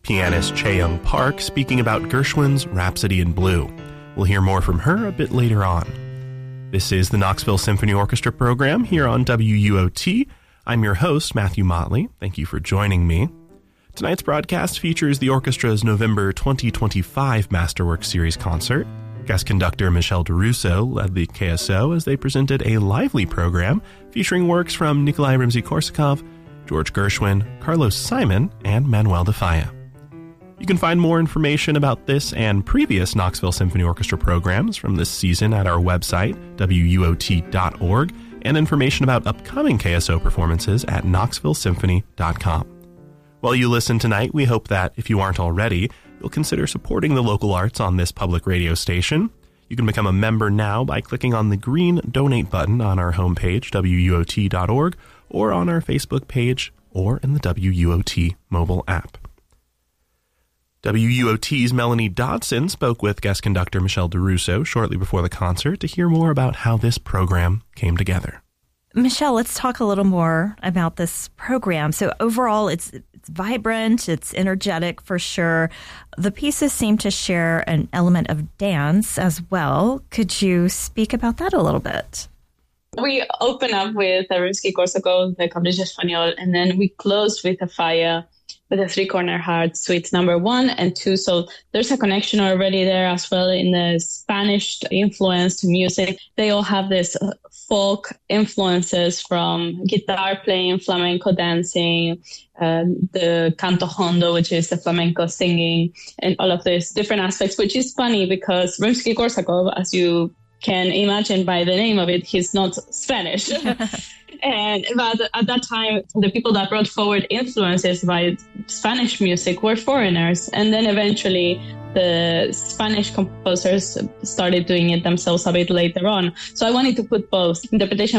pianist Chae-Young Park speaking about Gershwin's Rhapsody in Blue. We'll hear more from her a bit later on. This is the Knoxville Symphony Orchestra program here on WUOT. I'm your host, Matthew Motley. Thank you for joining me. Tonight's broadcast features the orchestra's November 2025 Masterwork Series concert. Guest conductor Michel DeRusso led the KSO as they presented a lively program featuring works from Nikolai Rimsky-Korsakov, George Gershwin, Carlos Simon, and Manuel de Falla. You can find more information about this and previous Knoxville Symphony Orchestra programs from this season at our website, wuot.org, and information about upcoming KSO performances at knoxvillesymphony.com. While you listen tonight, we hope that, if you aren't already, you'll consider supporting the local arts on this public radio station. You can become a member now by clicking on the green donate button on our homepage, wuot.org, or on our Facebook page, or in the WUOT mobile app. WUOT's Melanie Dodson spoke with guest conductor Michel DeRusso shortly before the concert to hear more about how this program came together. Michel, let's talk a little more about this program. So overall, it's vibrant, it's energetic for sure. The pieces seem to share an element of dance as well. Could you speak about that a little bit? We open up with Rimsky-Korsakov, the Capricho Español, and then we close with a Falla, with a three-corner heart suites number 1 and 2. So there's a connection already there as well in the Spanish influenced music. They all have this folk influences from guitar playing, flamenco dancing, the canto hondo, which is the flamenco singing, and all of these different aspects, which is funny because Rimsky-Korsakov, as you can imagine by the name of it, he's not Spanish. But at that time, the people that brought forward influences by Spanish music were foreigners. And then eventually the Spanish composers started doing it themselves a bit later on. So I wanted to put both interpretation